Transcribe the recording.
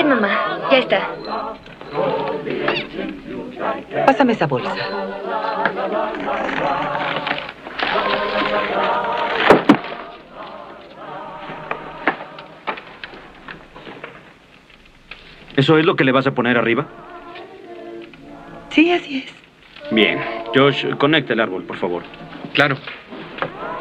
Bien, mamá. Ya está. Pásame esa bolsa. ¿Eso es lo que le vas a poner arriba? Sí, así es. Bien. Josh, conecta el árbol, por favor. Claro.